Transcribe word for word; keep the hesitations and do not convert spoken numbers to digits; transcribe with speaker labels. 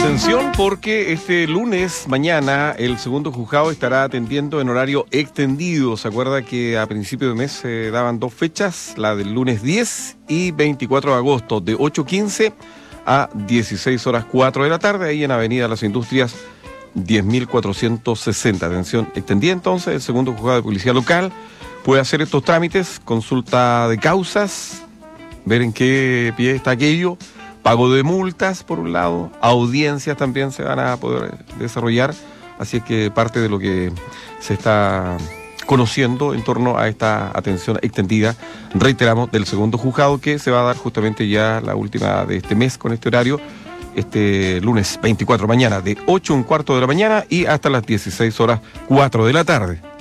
Speaker 1: Atención, porque este lunes, mañana, el segundo juzgado estará atendiendo en horario extendido. ¿Se acuerda que a principio de mes se daban dos fechas? La del lunes diez y veinticuatro de agosto, de ocho quince a dieciséis horas cuatro de la tarde, ahí en Avenida Las Industrias diez mil cuatrocientos sesenta. Atención extendida entonces, el segundo juzgado de policía local puede hacer estos trámites: consulta de causas, ver en qué pie está aquello, pago de multas por un lado, audiencias también se van a poder desarrollar, así es que parte de lo que se está conociendo en torno a esta atención extendida, reiteramos, del segundo juzgado, que se va a dar justamente ya la última de este mes con este horario, este lunes veinticuatro, mañana de ocho un cuarto de la mañana y hasta las dieciséis horas cuatro de la tarde.